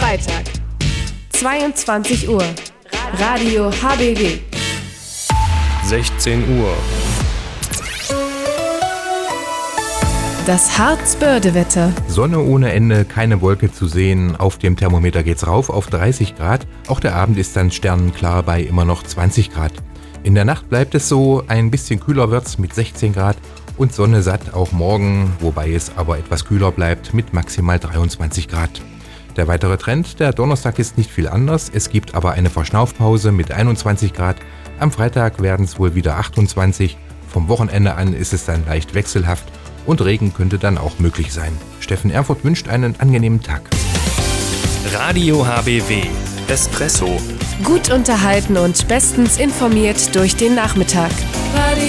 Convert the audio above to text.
Freitag, 22 Uhr. Radio HBW. 16 Uhr. Das Harz-Börde-Wetter. Sonne ohne Ende, keine Wolke zu sehen. Auf dem Thermometer geht's rauf auf 30 Grad. Auch der Abend ist dann sternenklar bei immer noch 20 Grad. In der Nacht bleibt es so, ein bisschen kühler wird's mit 16 Grad und Sonne satt auch morgen, wobei es aber etwas kühler bleibt mit maximal 23 Grad. Der weitere Trend, der Donnerstag ist nicht viel anders. Es gibt aber eine Verschnaufpause mit 21 Grad. Am Freitag werden es wohl wieder 28. Vom Wochenende an ist es dann leicht wechselhaft und Regen könnte dann auch möglich sein. Steffen Erfurt wünscht einen angenehmen Tag. Radio HBW. Espresso. Gut unterhalten und bestens informiert durch den Nachmittag.